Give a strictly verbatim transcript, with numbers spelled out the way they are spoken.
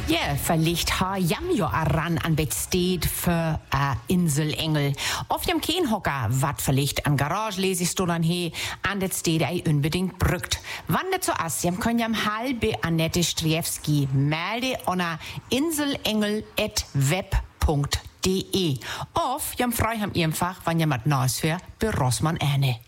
Ja, vielleicht ha jam jo aran an bet steht für a Inselengel. Auf jam kein Hocker, wat vielleicht an Garage lesest du dann he, an det steht ei unbedingt brückt. Wann det so as, jam können jam halbe Annette Striewski melde ona inselengel at web punkt de. Auf jam frei ham einfach, wann jam mat Neues für, bei Rossmann Erne.